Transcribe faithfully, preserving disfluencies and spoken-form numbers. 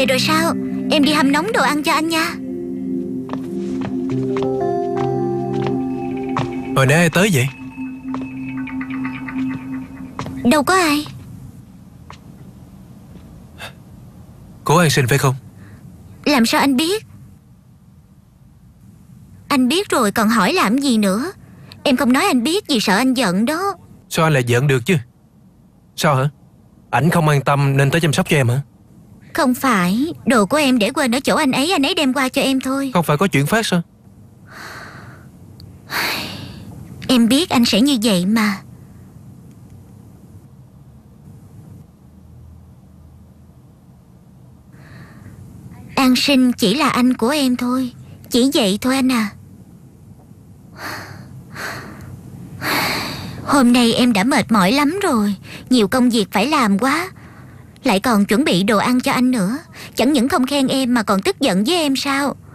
rồi sao? Em đi hâm nóng đồ ăn cho anh nha. Hồi nãy ai tới vậy? Đâu có ai. Cố An Sinh phải không? Làm sao anh biết? Anh biết rồi còn hỏi làm gì nữa. Em không nói anh biết vì sợ anh giận đó. Sao anh lại giận được chứ? Sao hả? Ảnh không an tâm nên tới chăm sóc cho em hả? Không phải. Đồ của em để quên ở chỗ anh ấy, anh ấy đem qua cho em thôi. Không phải có chuyện phát sao? Em biết anh sẽ như vậy mà. An Sinh chỉ là anh của em thôi. Chỉ vậy thôi anh à. Hôm nay em đã mệt mỏi lắm rồi. Nhiều công việc phải làm quá. Lại còn chuẩn bị đồ ăn cho anh nữa. Chẳng những không khen em mà còn tức giận với em sao?